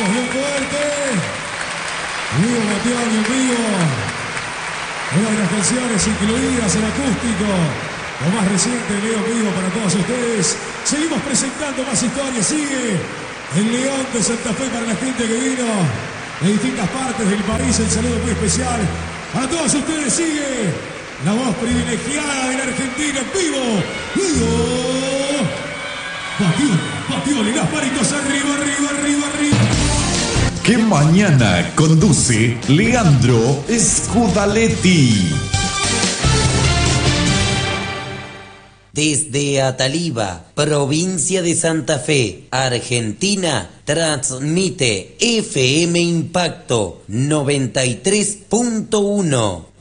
Vamos, bien fuerte. Vivo, Matión, en vivo. Una de las canciones incluidas en acústico. Lo más reciente, Leo Vivo para todos ustedes. Seguimos presentando más historias. Sigue el León de Santa Fe para la gente que vino de distintas partes del país. El saludo muy especial a todos ustedes. Sigue la voz privilegiada de la Argentina en vivo. Vivo. Batió, le das paritos arriba, arriba. Que mañana conduce Leandro Scudaletti. Desde Ataliva, provincia de Santa Fe, Argentina, transmite FM Impacto 93.1.